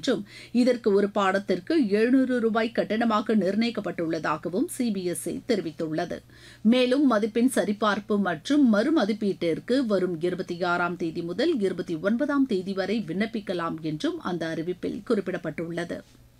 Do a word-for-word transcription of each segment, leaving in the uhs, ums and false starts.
என்றும் இதற்கு ஒரு பாடத்திற்கு எழுநூறு ரூபாய் கட்டணமாக நிர்ணயிக்கப்பட்டுள்ளதாகவும் சிபிஎஸ்இ தெரிவித்துள்ளது. மேலும் மதிப்பெண் சரிபார்ப்பு மற்றும் மறுமதிப்பீட்டிற்கு வரும் இருபத்தி ஆறாம் தேதி முதல் இருபத்தி ஒன்பதாம் தேதி வரை விண்ணப்பிக்கலாம் என்றும் அந்த அறிவிப்பில் குறிப்பிடப்பட்டுள்ளது.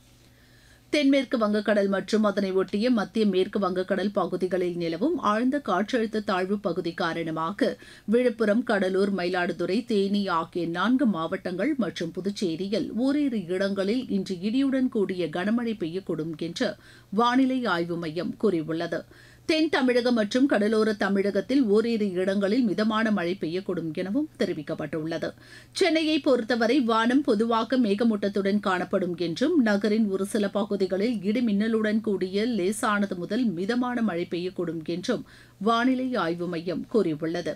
தென்மேற்கு வங்கக்கடல் மற்றும் அதனை ஒட்டிய மத்திய மேற்கு வங்கக்கடல் பகுதிகளில் நிலவும் ஆழ்ந்த காற்றழுத்த தாழ்வு பகுதி காரணமாக விழுப்புரம், கடலூர், மயிலாடுதுறை, தேனி ஆகிய நான்கு மாவட்டங்கள் மற்றும் புதுச்சேரியில் ஓரிரு இடங்களில் இன்று இடியுடன் கூடிய கனமழை பெய்யக்கூடும் என்று வானிலை ஆய்வு மையம் கூறியுள்ளது. தென் தமிழகம் மற்றும் கடலோர தமிழகத்தில் ஓரிரு இடங்களில் மிதமான மழை பெய்யக்கூடும் எனவும் தெரிவிக்கப்பட்டுள்ளது. சென்னையை பொறுத்தவரை வானம் பொதுவாக மேகமூட்டத்துடன் காணப்படும் என்றும் நகரின் ஒரு சில பகுதிகளில் இடிமின்னலுடன் கூடிய லேசானது முதல் மிதமான மழை பெய்யக்கூடும் என்றும் வானிலை ஆய்வு மையம் கூறியுள்ளது.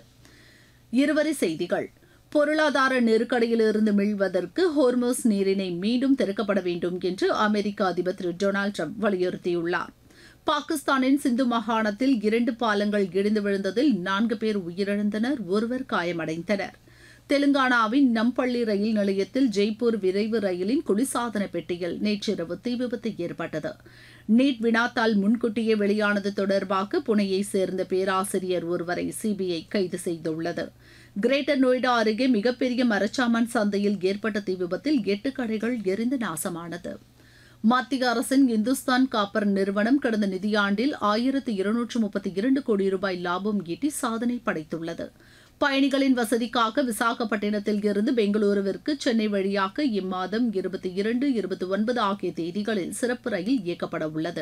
இருவரி செய்திகள். பொருளாதார நெருக்கடியிலிருந்து மீள்வதற்கு ஹோர்மோஸ் நீரிணை மீண்டும் திறக்கப்பட வேண்டும் என்று அமெரிக்க அதிபர் திரு டொனால்டு ட்ரம்ப் வலியுறுத்தியுள்ளார். பாகிஸ்தானின் சிந்து மாகாணத்தில் இரண்டு பாலங்கள் இடிந்து விழுந்ததில் நான்கு பேர் உயிரிழந்தனர், ஒருவர் காயமடைந்தனர். தெலுங்கானாவின் நம்பள்ளி ரயில் நிலையத்தில் ஜெய்ப்பூர் விரைவு ரயிலின் குளிர்சாதன பெட்டியில் நேற்றிரவு தீ விபத்து ஏற்பட்டது. நீட் வினாத்தாள் முன்கூட்டியே வெளியானது தொடர்பாக புனேயை சேர்ந்த பேராசிரியர் ஒருவரை சிபிஐ கைது செய்துள்ளது. கிரேட்டர் நொய்டா அருகே மிகப்பெரிய மரச்சாமான் சந்தையில் ஏற்பட்ட தீ விபத்தில் எட்டு கடைகள் எரிந்து நாசமானது. மத்திய அரசின் இந்துஸ்தான் காப்பர் நிறுவனம் கடந்த நிதியாண்டில் ஆயிரத்து இருநூற்று முப்பத்தி இரண்டு கோடி ரூபாய் லாபம் ஈட்டி சாதனை படைத்துள்ளது. பயணிகளின் வசதிக்காக விசாகப்பட்டினத்தில் இருந்து பெங்களூருவிற்கு சென்னை வழியாக இம்மாதம் இருபத்தி இரண்டு இருபத்தி ஒன்பது ஆகிய தேதிகளில் சிறப்பு ரயில் இயக்கப்பட உள்ளது.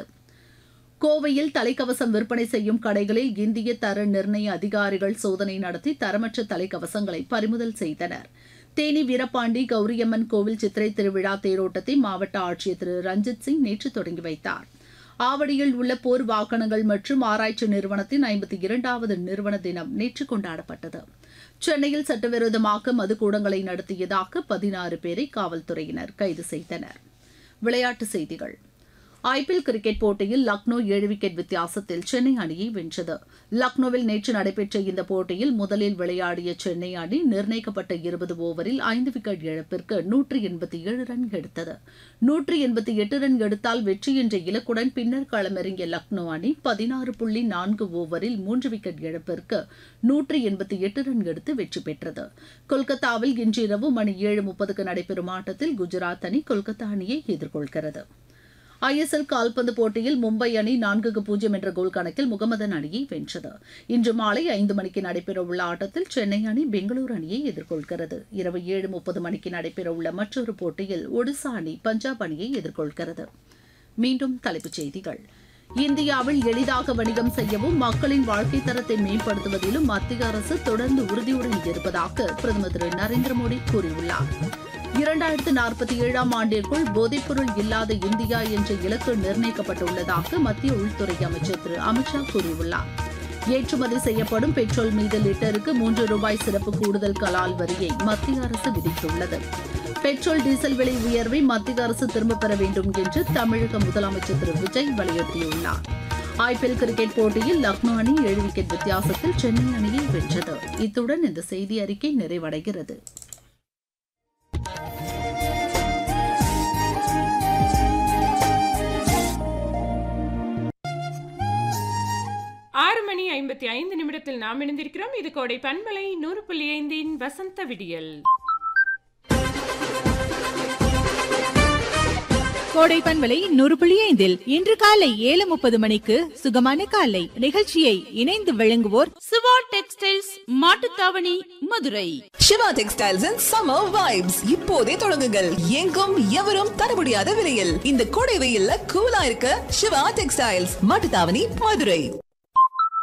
கோவையில் தலைக்கவசம் விற்பனை செய்யும் கடைகளில் இந்திய தர நிர்ணய அதிகாரிகள் சோதனை நடத்தி தரமற்ற தலைக்கவசங்களை பறிமுதல் செய்தனர். தேனி வீரபாண்டி கௌரியம்மன் கோவில் சித்திரை திருவிழா தேரோட்டத்தை மாவட்ட ஆட்சியர் திரு ரஞ்சித் சிங் நேற்று தொடங்கி வைத்தார். ஆவடியில் உள்ள போர் வாகனங்கள் மற்றும் ஆராய்ச்சி நிறுவனத்தின் ஐம்பத்தி இரண்டாவது நிறுவன தினம் நேற்று கொண்டாடப்பட்டது. சென்னையில் சட்டவிரோதமாக மதுக்கூடங்களை நடத்தியதாக பதினாறு பேரை காவல்துறையினர் கைது செய்தனர். விளையாட்டுச் செய்திகள். ஐபிஎல் கிரிக்கெட் போட்டியில் லக்னோ ஏழு விக்கெட் வித்தியாசத்தில் சென்னை அணியை வென்றது. லக்னோவில் நேற்று நடைபெற்ற இந்த போட்டியில் முதலில் விளையாடிய சென்னை அணி நிர்ணயிக்கப்பட்ட இருபது ஓவரில் ஐந்து விக்கெட் இழப்பிற்கு நூற்றி எண்பத்தி ஏழு ரன் எடுத்தது. நூற்றி எண்பத்தி எட்டு ரன் எடுத்தால் வெற்றி என்ற இலக்குடன் பின்னர் களமிறங்கிய லக்னோ அணி பதினாறு புள்ளி நான்கு ஓவரில் மூன்று விக்கெட் இழப்பிற்கு நூற்றி எண்பத்தி எட்டு ரன் எடுத்து வெற்றி பெற்றது. கொல்கத்தாவில் இன்றிரவு மணி ஏழு முப்பதுக்கு நடைபெறும் ஆட்டத்தில் குஜராத் அணி கொல்கத்தா அணியை எதிர்கொள்கிறது. ஐஎஸ்எல் கால்பந்து போட்டியில் மும்பை அணி நான்குக்கு பூஜ்ஜியம் என்ற கோல் கணக்கில் முகமதன் அணியை வென்றது. இன்று மாலை ஐந்து மணிக்கு நடைபெறவுள்ள ஆட்டத்தில் சென்னை அணி பெங்களூரு அணியை எதிர்கொள்கிறது. இரவு ஏழு முப்பது மணிக்கு நடைபெறவுள்ள மற்றொரு போட்டியில் ஒடிசா அணி பஞ்சாப் அணியை எதிர்கொள்கிறது. மீண்டும் தலைப்புச் செய்திகள். இந்தியாவில் எளிதாக வணிகம் செய்யவும் மக்களின் வாழ்க்கை தரத்தை மேம்படுத்துவதிலும் மத்திய அரசு தொடர்ந்து உறுதியுடன் இருப்பதாக பிரதமர் திரு நரேந்திர மோடி கூறியுள்ளார். இரண்டாயிரத்து நாற்பத்தி ஏழாம் ஆண்டிற்குள் போதைப்பொருள் இல்லாத இந்தியா என்ற இலக்கு நிர்ணயிக்கப்பட்டுள்ளதாக மத்திய உள்துறை அமைச்சர் திரு அமித்ஷா கூறியுள்ளார். ஏற்றுமதி செய்யப்படும் பெட்ரோல் மீது லிட்டருக்கு மூன்று ரூபாய் சிறப்பு கூடுதல் கலால் வரியை மத்திய அரசு விதித்துள்ளது. பெட்ரோல், டீசல் விலை உயர்வை மத்திய அரசு திரும்பப் பெற வேண்டும் என்று தமிழக முதலமைச்சர் திரு விஜய் வலியுறுத்தியுள்ளார். ஐபிஎல் கிரிக்கெட் போட்டியில் லக்னோ அணி ஏழு விக்கெட் வித்தியாசத்தில் சென்னை அணியை வென்றது. இத்துடன் இந்த செய்தி அறிக்கை நிறைவடைகிறது. ஆறு மணி ஐம்பத்தி ஐந்து நிமிடத்தில் நாம் இணைந்திருக்கிறோம். இது கோடை பண்பலை நூறு புள்ளி ஐந்தின் வசந்த விடியல். கோடை பண்பலை நூறு புள்ளி ஐந்தில் இன்று காலை ஏழு முப்பது மணிக்கு சுகமான காலை நிகழ்ச்சியை இணைந்து வழங்குவோர் Siva textiles, Mattuthavani, Madurai. Siva textiles and summer vibes இப்போதே தொடங்குங்கள். எங்கும் எவரும் தர முடியாத விலையில் இந்த கோடை வெயில்ல கூலா இருக்க சிவா டெக்ஸ்டைல்ஸ், மாட்டுத்தாவணி, மதுரை.